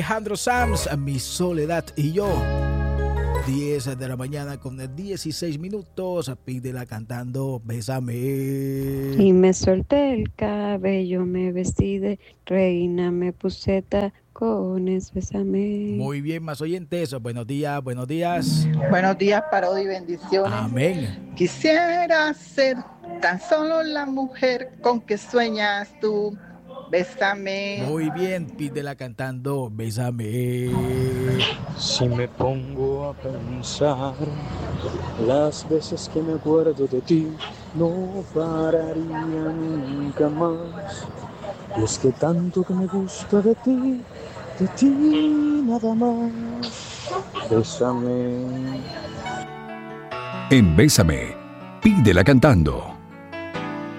Alejandro Sanz, Mi Soledad y Yo. 10 de la mañana con 16 minutos. Pídela cantando Bésame. Y me solté el cabello, me vestí de reina, me puse tacones, bésame. Muy bien, más oyentes. Buenos días, buenos días. Buenos días, Parodi, bendiciones. Amén. Quisiera ser tan solo la mujer con que sueñas tú. Bésame. Muy bien, pídela cantando Bésame. Si me pongo a pensar las veces que me acuerdo de ti, no pararía nunca más. Y es que tanto que me gusta de ti nada más. Bésame. En Bésame, pídela cantando.